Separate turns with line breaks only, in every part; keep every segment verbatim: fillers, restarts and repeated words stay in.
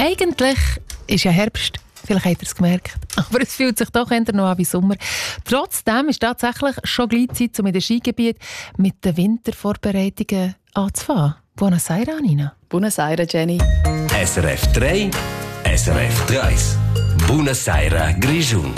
Eigentlich ist ja Herbst, vielleicht habt ihr es gemerkt, aber es fühlt sich doch eher noch an wie Sommer. Trotzdem ist tatsächlich schon gleich Zeit, um in den Skigebieten mit den Wintervorbereitungen anzufangen. Buenos Aires, Nina.
Buenos Aires, Jenny.
S R F drei, S R F drei. Buenos Aires, Grischun.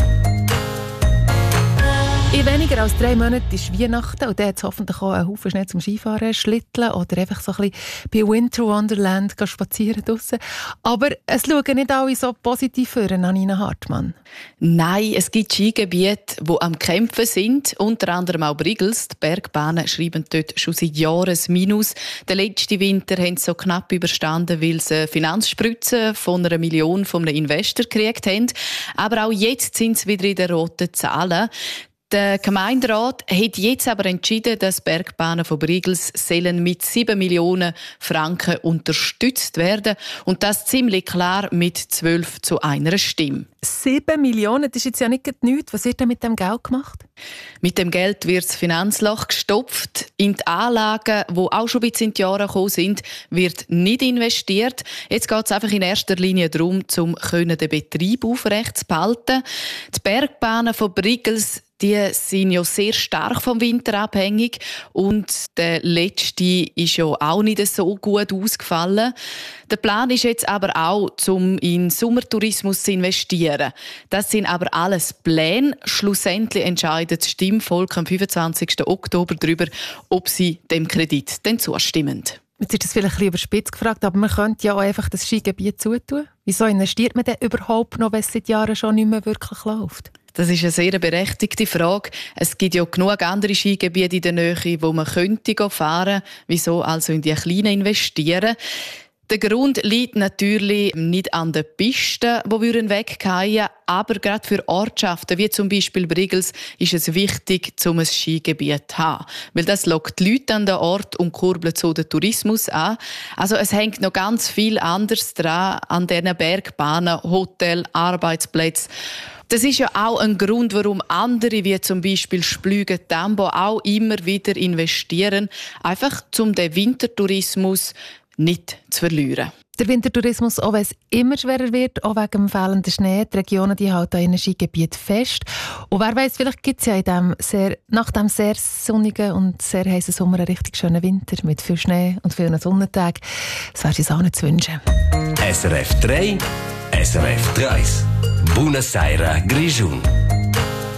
In weniger als drei Monaten ist Weihnachten und dann hat es hoffentlich auch einen Haufen Schnee zum Skifahren, Schlitteln oder einfach so ein bisschen bei Winter Wonderland spazieren draussen. Aber es schauen nicht alle so positiv für Nina Hartmann.
Nein, es gibt Skigebiete, die am Kämpfen sind, unter anderem auch Brigels. Die Bergbahnen schreiben dort schon seit Jahren ein Minus. Den letzten Winter haben sie so knapp überstanden, weil sie eine Finanzspritze von einer Million von einem Investor gekriegt haben. Aber auch jetzt sind sie wieder in den roten Zahlen. Der Gemeinderat hat jetzt aber entschieden, dass Bergbahnen von Brigels sollen mit sieben Millionen Franken unterstützt werden. Und das ziemlich klar mit zwölf zu einer Stimme.
sieben Millionen, das ist jetzt ja nicht nichts. Was wird denn mit dem Geld gemacht?
Mit dem Geld wird das Finanzloch gestopft. In die Anlagen, die auch schon ein bisschen in die Jahre gekommen sind, wird nicht investiert. Jetzt geht es einfach in erster Linie darum, um den Betrieb aufrechtzuerhalten. Die Bergbahnen von Brigels, die sind ja sehr stark vom Winter abhängig und der letzte ist ja auch nicht so gut ausgefallen. Der Plan ist jetzt aber auch, um in Sommertourismus zu investieren. Das sind aber alles Pläne. Schlussendlich entscheidet das Stimmvolk am fünfundzwanzigsten Oktober darüber, ob sie dem Kredit denn zustimmen.
Jetzt ist das vielleicht ein bisschen überspitzt gefragt, aber man könnte ja auch einfach das Skigebiet zutun. Wieso investiert man denn überhaupt noch, wenn es seit Jahren schon nicht mehr wirklich läuft?
Das ist eine sehr berechtigte Frage. Es gibt ja genug andere Skigebiete in der Nähe, wo man könnte fahren könnte. Wieso also in die kleinen investieren? Der Grund liegt natürlich nicht an den Pisten, die wegfallen würden, aber gerade für Ortschaften wie zum Beispiel Brigels ist es wichtig, um ein Skigebiet zu haben. Weil das lockt die Leute an den Ort und kurbelt so den Tourismus an. Also es hängt noch ganz viel anderes dran an diesen Bergbahnen, Hotel, Arbeitsplätze. Das ist ja auch ein Grund, warum andere, wie zum Beispiel Splügen Tambo, auch immer wieder investieren, einfach um den Wintertourismus nicht zu verlieren.
Der Wintertourismus, auch wenn es immer schwerer wird, auch wegen dem fehlenden Schnee, die Regionen die halten in einem Skigebiet fest. Und wer weiss, vielleicht gibt es ja in dem sehr, nach dem sehr sonnigen und sehr heißen Sommer einen richtig schönen Winter mit viel Schnee und vielen Sonnentagen. Das wäre uns auch nicht zu wünschen.
S R F drei, S R F drei. Buenos Aires, Grischun.